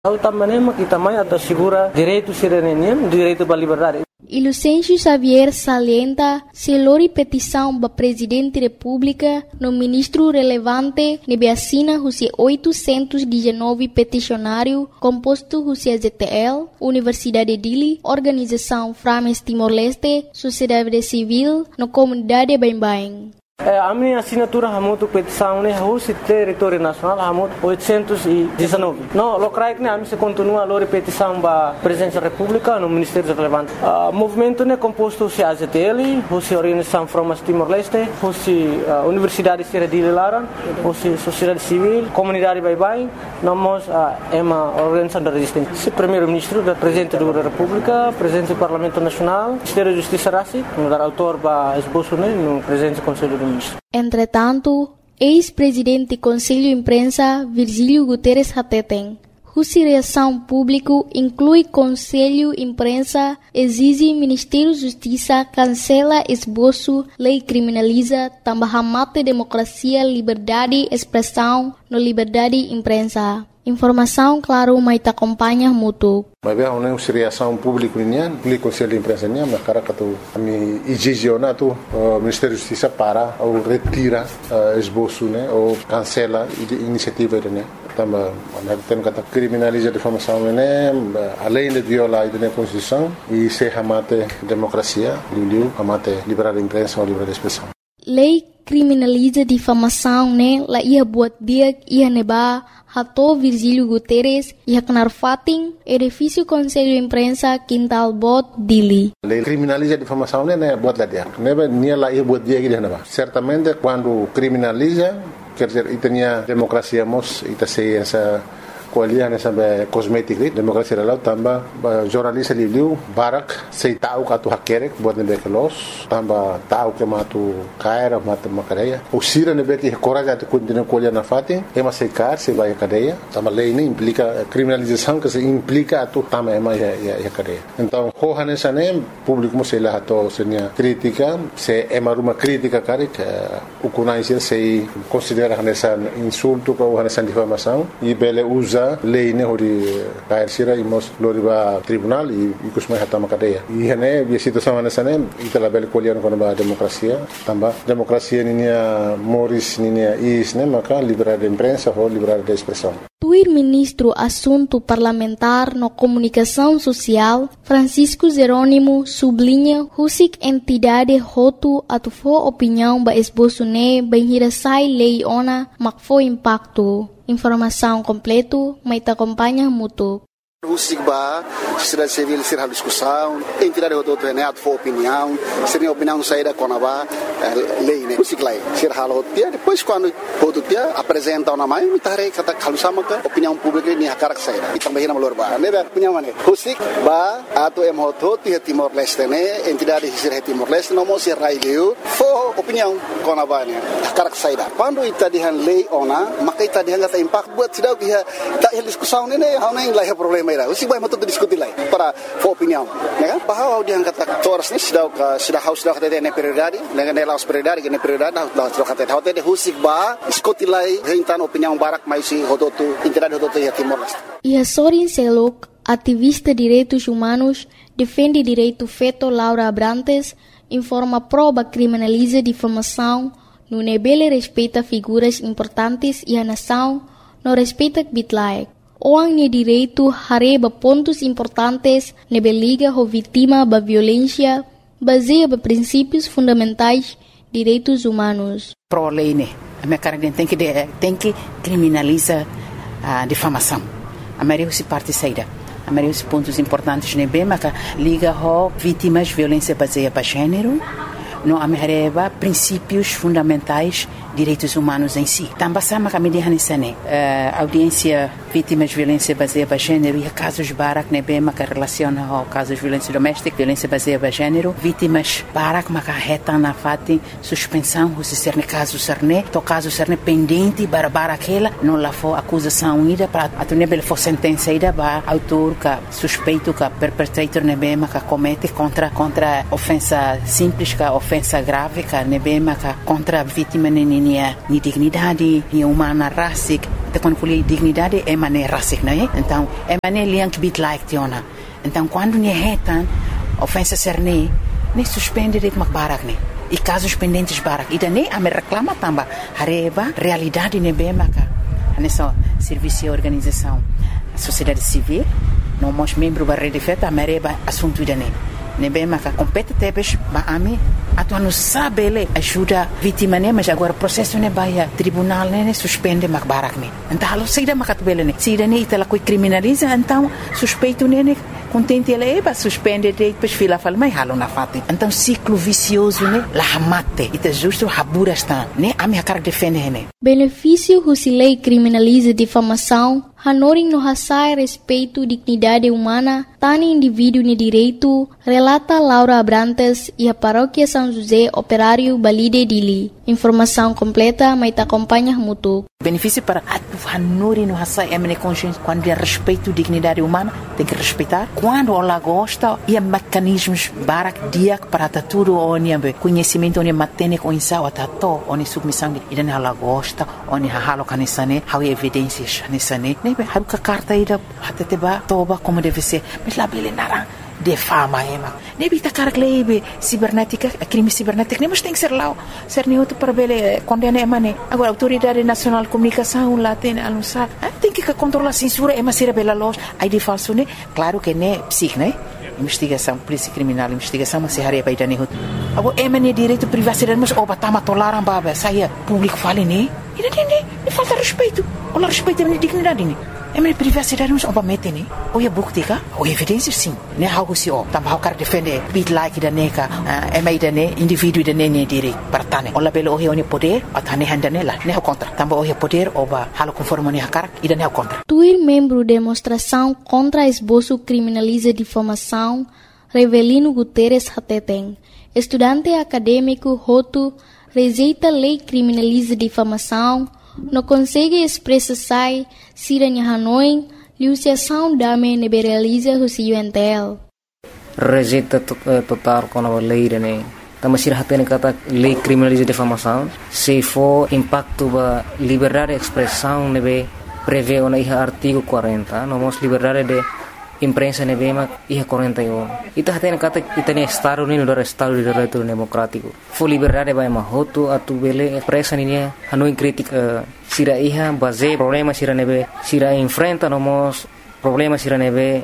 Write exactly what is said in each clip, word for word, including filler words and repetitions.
Ao também kita também assegura direito cidadania, direito à liberdade. Ilucencio Xavier salienta se lori petição ba presidente da República no ministro relevante nebe assina husi oitocentos e dezenove peticionário composto husi A Z T L, Universidade de Dili, Organização Frames Timor-Leste, Sociedade Civil, no comunidade Bain-Bain. É, a minha assinatura hamutu petição né husi território nacional hamutu oitocentos e dezenove. No locais né a mim se continua a petição ba presidência da República no ministério relevante. O movimento né composto husi A Z T L, husi Organização Frames Timor-Leste, husi uh, Universidade de Dili Laran, husi Sociedade Civil, comunidade Bain-Bain, nós é uma organização da resistência. Se primeiro-ministro da presidente da República, presidente do Parlamento Nacional, Ministério da Justiça Rassi, no autor ba esboço né no presidente do Conselho do Entretanto, ex-presidente do Conselho de Imprensa, Virgílio Guterres Hateten, cuja reação pública inclui Conselho de Imprensa, exige Ministério da Justiça cancela esboço, lei criminaliza, também mata democracia, liberdade de expressão, no liberdade de imprensa. Informação, claro, mas te acompanha muito. Mas bem, uma reação pública nian, o Conselho de Imprensa nian, mas cara que tu me exigionar tu o Ministério da Justiça para ou retira esboço, né, ou cancela a iniciativa, né. Também, temos que criminalizar a difamação, né, além de violar a Constituição e se amate democracia, liu amate liberdade de imprensa ou liberdade de expressão. Lei criminaliza difamação, né? La ia buat dia ia neba hato Virgílio Guterres ia kenar fating edifício Conselho de Imprensa Quintal Bot Dili. Lei criminaliza difamação, né? Buat lá dia. Neba nia la ia buat dia que neba. Certamente quando criminaliza, quer dizer, e tinha democracia mos e se essa kualiah nessa cosmética democracia real também jornalista liu barak sei tahu katu hakerek buat nebe kelos tambah tahu ke matu kaira matu makadeia o sira nebe que coragem de continuar kualiah na fatin é mas sei car se vai cadeia também lei nem implica criminalização que se implica tu também é mais é cadeia então hoha nessa nem público mo sei lá to senia crítica se é uma crítica cara que o conhece sei considera nessa insulto ou nessa difamação e bele usa lei ne hori kair sira imos loriba tribunal e kusmai hatama cadeia e né a situação nessa né itala bel colher com a democracia tamba democracia ninia moris ninia is né maka liberdade de imprensa ou liberdade de expressão. Tuir ministro Assunto Parlamentar no Comunicação Social, Francisco Jerônimo, sublinha husik entidade hotu atufo opinião ba esboço ne benhirasai lei ona makfo impacto. Informação completo, mas te acompanha muito. Husik ba, sociedade civil ser a discussão, entidade do outro né, for opinião, ser opinião saída com a ba lei né, husik lá, ser halo dia, depois quando outro dia apresenta uma mãe, muita gente kata kalau sama ke opinião pública ni hakarak saída, e também na malor ba, né, opinião mana, husik ba, atau em hoto ti Timor Leste né, entidade ser Timor Leste não mostra raileu, for opinião com a ba né, hakarak saída. Quando ita dihan lei ona, maka ita dihan kata impact buat sidau dia tak discussão né, hau nem lah problema. Usi vai matuk diskuti lai para for opinião, né? Bahwa dia kata toras ni sudah sudah haus sudah kata ne prioridade, dengan ne laus prioridade, ne prioridade dah sudah kata hotel de husik ba diskuti lai hentan opinião barak mais si hototu entidade hototu ya Timor Leste. E Sorin Selok, ativista de direitos humanos, defende direito feto Laura Abrantes, informa prova criminaliza difamação, no nebele respeita figuras importantes e a nação, no respeita bitlaek. Orang ni direito hareba pontos importantes nebe liga ho vítima ba violência baseia ba princípios fundamentais direitos humanos. Pro lei né, a minha cara tem que tem que criminaliza a difamação. A maioria se parte saída. A maioria os pontos importantes nebe maka liga ho vítimas violência baseia ba gênero. No amereba princípios fundamentais direitos humanos em si. Também sama kami dihanisane audiência vítimas de violência baseada em gênero e casos barak nebe maka relaciona ao casos de violência doméstica, violência baseada em gênero, vítimas barak maka reta na fati suspensão se ser ne caso serne, to caso serne pendente para bara aquela não lá for acusação ida para a nebe for sentença ida ba autor ka suspeito ka perpetrator nebe maka comete contra contra ofensa simples ka ofensa grave ka nebe maka contra vítima ni ni dignidade ni humana racic Até quando falei dignidade é maneira rasik, não é? Então, é maneira liang bit like tiona. Então, quando nie retan ofensa serne, ne suspende det mak barak ne. E casos pendentes barak. Ida ne a me reclama tamba hareba realidade ne be maka. Nessa serviço e organização, a sociedade civil, não somos membros da rede feta, a mereba assunto ida ne. Ne be maka compete tebes ba ami atu anu sabe ele ajuda vítima ne, mas agora processo ne baia tribunal ne, ne suspende mak barak ne. Então halo saída mak atubele ne. Se ida ne itala coi criminaliza, então suspeito ne ne contente ele eba suspende de depois fila fala mai halo na fate. Então ciclo vicioso ne la hamate. Ita justo habura está ne ami akar defende ne. Benefício se lei criminaliza difamação, Hanoring no hasai respeito dignidade humana, tani indivíduo ni direito, relata Laura Abrantes e a paróquia São José Operário Balide Dili. Informação completa, mas te acompanha muito. Benefício para a Hanoring no hasai é mene consciência quando é respeito dignidade humana, tem que respeitar. Quando ela gosta, e há mecanismos barak diak para tudo onde há conhecimento onde matene com insau atato onde submissão e dan ela gosta onde halo kanisane, há evidências nisane. Há que carta ida até teba toba como deve ser, mas lá bele nara de fama ema. Nebi ta cara glebe cibernética, crime cibernético, mas tem que ser lá, ser neutro para bele condena ema ne. Agora autoridade nacional de comunicação lá tem anunciar, tem que controlar a censura ema ser bela loja, aí de falso ne, claro que ne psic ne. Investigação, polícia criminal, investigação, mas se haria para ir dane hut. Agora ema ne direito privacidade, mas oba tama tolaram baba, saia público fale ne. E não tem ne, falta respeito. Olha respeito a minha dignidade ne. É minha privacidade mas oba mete ne. Ou é buktika, ou evidências sim. Ne algo se o, também o cara defende bit like da neka, é mais da ne indivíduo da ne ne direito para tane. Olha belo o ne poder, atane handa nela, ne o contra. Também o poder oba halo conforme ne hakar e da ne o contra. Tuir membro demonstração contra esboço criminaliza difamação, Revelino Guterres Hateteng, estudante acadêmico Roto, rejeita lei criminaliza difamação, não consegue expressar se em Hanoi, liuciação dame neberaliza o C U N T L. Rejeita total com a lei, né? Também se hatene kata lei criminaliza difamação, se for impacto ba liberdade de expressão nebe prevê na iha artigo quarenta, não mos liberdade de imprensa nebe ma iha quarenta e um. Ita hatene kata ita ne estado ni no estado de direito democrático. For liberdade ba ma hoto atu bele expressa ni Hanoi crítica sira iha base problema sira nebe sira enfrenta no mos problema sira nebe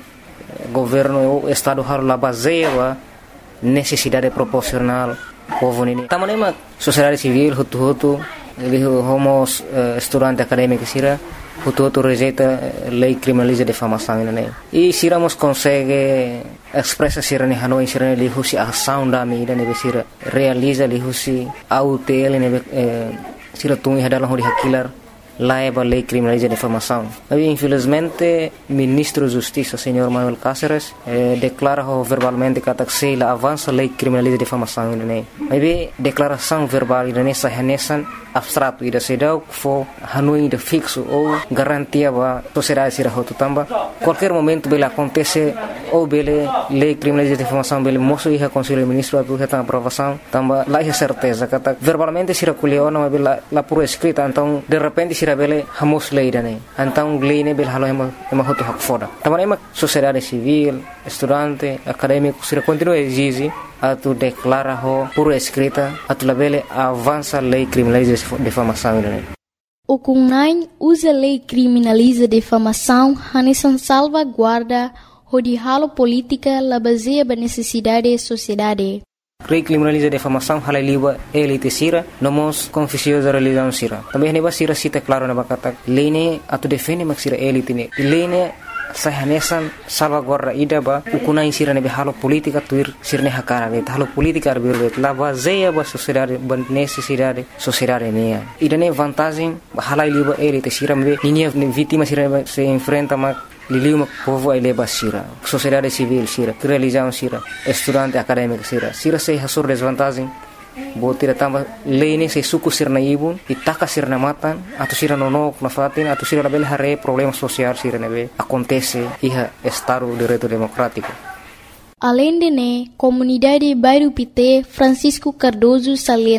governo o estado har la base ba necessidade proporcional povo nini. Tamanema sociedade civil hutu hutu ele homos uh, estudante acadêmico sira hutu hutu rejeita lei criminaliza difamação né. E siramos consegue expressa sira ne Hanoi sira ne husi ação da mi ne sira realiza li husi autel ne sira tungi hadalang hori hakilar laiba lei criminaliza difamação. Mas infelizmente ministro da Justiça senhor Manuel Cáceres eh, declara verbalmente que se la avança lei criminaliza difamação né. Mas declaração verbal né sahanesan abstrato ida sedau fo Hanoi de fixo ou garantia ba sociedade sira hoto tamba qualquer momento bela acontece ou bele lei criminaliza difamação bele moço ia conselho ministro atu reta aprovação tamba lá é certeza que verbalmente sira colheu não bela lá por escrita então de repente sira bele hamos lei dane então lei ne bele halo ema ema hoto hak foda tamba ema sociedade civil estudante acadêmico sira continua exige atu declara ho por escrita atu labele avança lei criminaliza difamação né. O Kunai usa lei criminaliza difamação hanesan salvaguarda o de halo política la baseia ba necessidade da sociedade. Lei criminaliza difamação hala liba elite sira nomos confusiosa religião sira. Também neba sira cita claro na bakata lei ne atu defende mak sira elite ne. Lei ne sahanesan salvaguarda ida ba ukunai sira ne halo politika tuir sirne hakara ne halo politika arbirbe la baseia ba sociedade ba necessidade sociedade ne ida ne vantagem hala liba elite sira me ninia vítima sira se enfrenta ma liliu povo ele ba sira sociedade civil sira religião sira estudante acadêmico sira sira se hasur desvantagem botira tamba lei se suku sirna ibun itaka sirna matan atau sira nonok na fatin atau sira bel hare problema social sira nebe acontece iha estado de direito democrático. Além de ne, comunidade Bairro Pité Francisco Cardoso salienta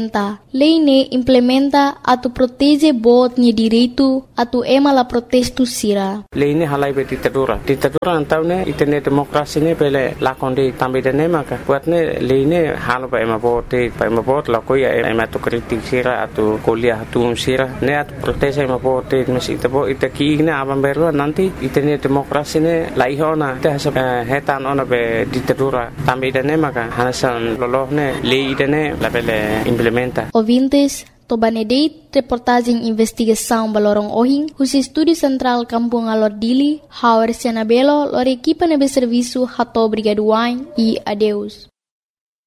lei ne implementa atau protege botnya direito atau ema la protesto sira. Lei ne halai be ditadura. Ditadura antau ne itene demokrasi ne pele lakonde tambe ne maka buat ne lei ne halo ba ema bote ba ema bot la koya ema to kritik sira atau kuliah tu sira ne atau protese ema bote mes ita bo ita ki ne abang berwa nanti itene demokrasi ne la ihona ta hasa hetan ona be ditadura tambe ne maka hanasan loloh ne lei ne la pele implementa. Ouvintes, Tobanedeit, reportagem investigação Balorong Ohing, os estúdio central Kampung Alordili, Hauer Senabelo, lor equipa nebe serviço Hato Brigaduain e adeus.